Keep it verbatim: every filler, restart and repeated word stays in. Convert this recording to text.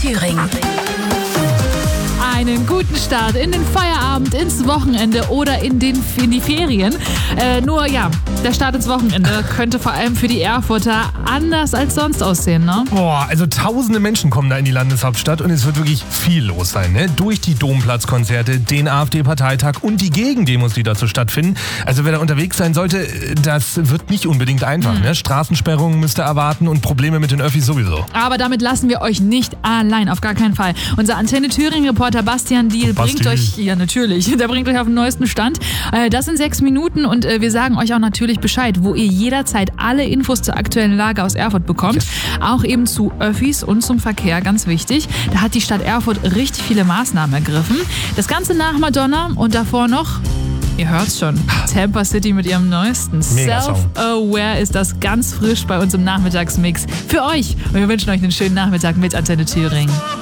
Thüringen. Einen guten Start in den Feierabend, ins Wochenende oder in, den, in die Ferien. Äh, nur ja, der Start ins Wochenende könnte vor allem für die Erfurter anders als sonst aussehen, ne? Boah, also tausende Menschen kommen da in die Landeshauptstadt und es wird wirklich viel los sein, ne? Durch die Domplatzkonzerte, den AfD-Parteitag und die Gegendemos, die dazu stattfinden. Also wer da unterwegs sein sollte, das wird nicht unbedingt einfach, mhm. ne? Straßensperrungen müsst ihr erwarten und Probleme mit den Öffis sowieso. Aber damit lassen wir euch nicht allein, auf gar keinen Fall. Unser Antenne Thüringen-Reporter Bastian Diel Basti. bringt euch, ja natürlich, der bringt euch auf den neuesten Stand. Das sind sechs Minuten und wir sagen euch auch natürlich Bescheid, wo ihr jederzeit alle Infos zur aktuellen Lage aus Erfurt bekommt. Yes. Auch eben zu Öffis und zum Verkehr, ganz wichtig. Da hat die Stadt Erfurt richtig viele Maßnahmen ergriffen. Das Ganze nach Madonna und davor noch, ihr hört's schon, Tampa City mit ihrem neuesten Self-Aware ist das ganz frisch bei uns im Nachmittagsmix für euch. Und wir wünschen euch einen schönen Nachmittag mit Antenne Thüringen.